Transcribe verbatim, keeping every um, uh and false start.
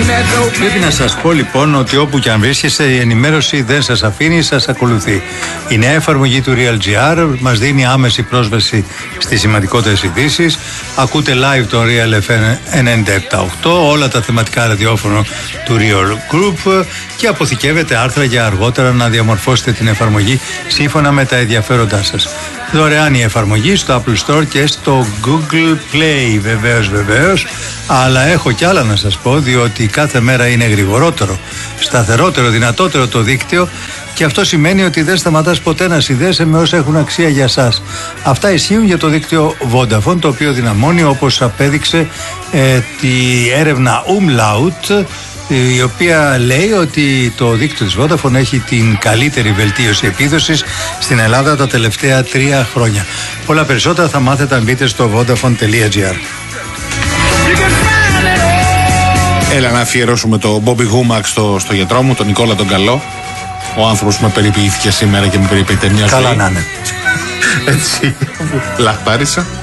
Πρέπει να σας πω λοιπόν ότι όπου και αν βρίσκεστε, η ενημέρωση δεν σας αφήνει, σας ακολουθεί. Η νέα εφαρμογή του Real.gr μας δίνει άμεση πρόσβαση στις σημαντικότερες ειδήσεις. Ακούτε live το Real εφ εμ ενενήντα επτά κόμμα οκτώ, όλα τα θεματικά ραδιόφωνο του Real Group και αποθηκεύετε άρθρα για αργότερα να διαμορφώσετε την εφαρμογή σύμφωνα με τα ενδιαφέροντά σας. Δωρεάν η εφαρμογή στο Apple Store και στο Google Play, βεβαίως βεβαίως, αλλά έχω κι άλλα να σας πω, διότι κάθε μέρα είναι γρηγορότερο, σταθερότερο, δυνατότερο το δίκτυο και αυτό σημαίνει ότι δεν σταματάς ποτέ να συνδέεσαι με όσα έχουν αξία για σας. Αυτά ισχύουν για το δίκτυο Vodafone, το οποίο δυναμώνει, όπως απέδειξε ε, τη έρευνα Umlaut, η οποία λέει ότι το δίκτυο της Vodafone έχει την καλύτερη βελτίωση επίδοσης στην Ελλάδα τα τελευταία τρία χρόνια. Πολλά περισσότερα θα μάθετε αν μπείτε στο vodafone τελεία gr. Έλα να αφιερώσουμε το Bobby Gumax στο, στο γιατρό μου, τον Νικόλα τον Καλό. Ο άνθρωπος που με περιποιήθηκε σήμερα και με περιποιείται μια ζωή. Καλά να είναι. Έτσι, λαχτάρισα.